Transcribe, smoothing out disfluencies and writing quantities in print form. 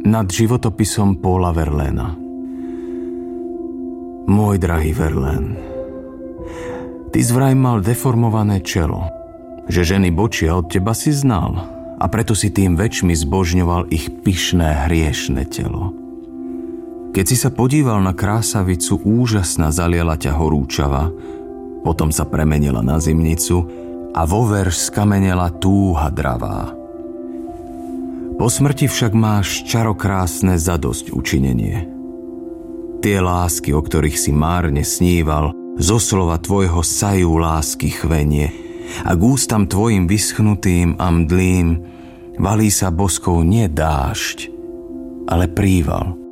nad životopisom Paula Verlaina. Môj drahý Verlaine, ty zvraj mal deformované čelo, že ženy bočia od teba si znal a preto si tým väčšmi zbožňoval ich pyšné hriešne telo. Keď si sa podíval na krásavicu, úžasná zaliala ťa horúčava, potom sa premenila na zimnicu a vo verš skamenela túha dravá. Po smrti však máš čarokrásne zadosť učinenie. Tie lásky, o ktorých si márne sníval, zo slova tvojho sajú lásky chvenie a k ústam tvojim vyschnutým a mdlým valí sa boskou nie dážď, ale príval.